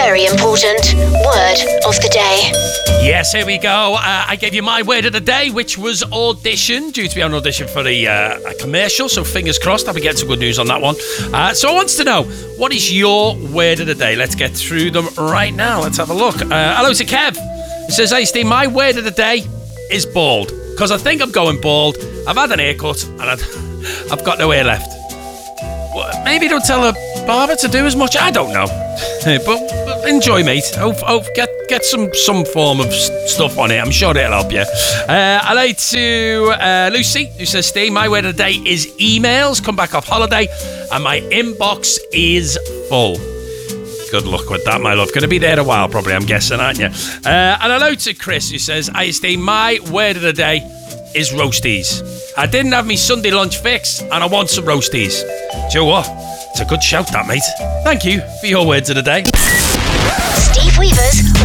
very important word of the day. Yes, here we go. I gave you my word of the day, which was audition, due to be on audition for a commercial, so fingers crossed I'll be getting some good news on that one. So I want to know, what is your word of the day? Let's get through them right now. Let's have a look. Hello to Kev. He says, hey Steve, my word of the day is bald, because I think I'm going bald. I've had an haircut and I've got no hair left. Well, maybe don't tell a barber to do as much. I don't know. but enjoy, mate. Get some form of stuff on it. I'm sure it'll help you. Hello to Lucy, who says, Steve, my word of the day is emails. Come back off holiday and my inbox is full. Good luck with that, my love. Going to be there a while, probably, I'm guessing, aren't you? And hello to Chris, who says, hi, Steve, my word of the day is roasties. I didn't have me Sunday lunch fix, and I want some roasties. Do you know what? It's a good shout, that, mate. Thank you for your words of the day. Steve Weaver's